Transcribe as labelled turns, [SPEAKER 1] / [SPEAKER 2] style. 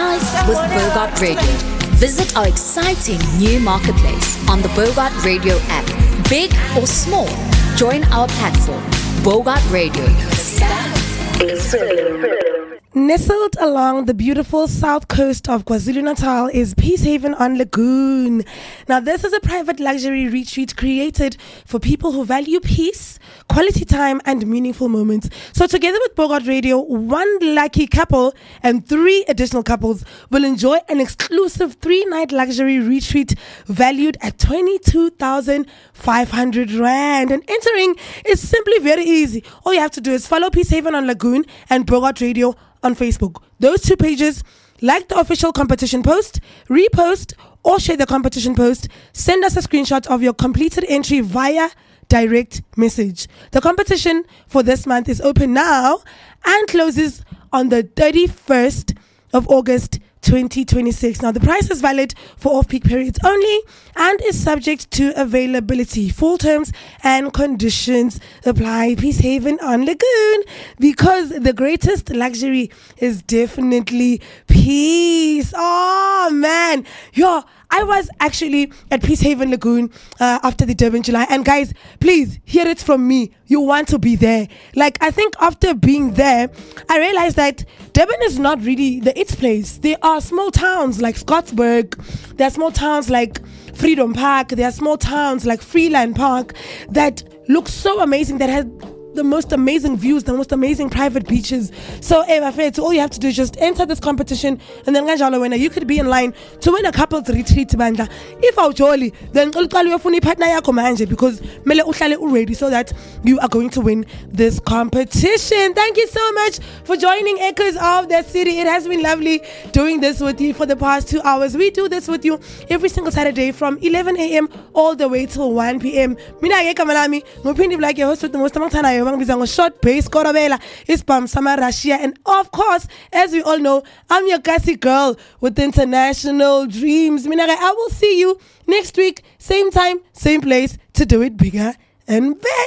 [SPEAKER 1] Rise with Bogart Radio. Visit our exciting new marketplace on the Bogart Radio app. Big or small, join our platform. Bogart Radio.
[SPEAKER 2] Nestled along the beautiful south coast of KwaZulu-Natal is Peacehaven on Lagoon. Now, this is a private luxury retreat created for people who value peace, quality time, and meaningful moments. So together with Bogart Radio, one lucky couple and 3 additional couples will enjoy an exclusive 3-night luxury retreat valued at 22,500 Rand. And entering is simply very easy. All you have to do is follow Peacehaven on Lagoon and Bogart Radio on Facebook. Those 2 pages, like the official competition post, repost, or share the competition post. Send us a screenshot of your completed entry via direct message. The competition for this month is open now and closes on the 31st of August 2026. Now, the price is valid for off-peak periods only and is subject to availability. Full terms and conditions apply. Peacehaven on Lagoon, because the greatest luxury is definitely peace. Oh, man. Yo, I was actually at Peacehaven Lagoon after the Durban July. And guys, please hear it from me. You want to be there. Like, I think after being there, I realized that Durban is not really the its place. There are small towns like Scottsburg. There are small towns like Freedom Park. There are small towns like Freeland Park that look so amazing, that has the most amazing views, the most amazing private beaches. So all you have to do is just enter this competition, and then you could be in line to win a couple's retreat bandla. If I'm jolly, then partner yakho manje, because mele uhlale already, so that you are going to win this competition. Thank you so much for joining Echoes of the City. It has been lovely doing this with you for the past 2 hours. We do this with you every single Saturday from 11 a.m. all the way till 1 p.m. Mina ke kamalami ngophindi like your host with the most amount of short base korobela isbam sama Russia. And of course, as we all know, I'm your Kasi girl with international dreams. Minare, I will see you next week, same time, same place, to do it bigger and better.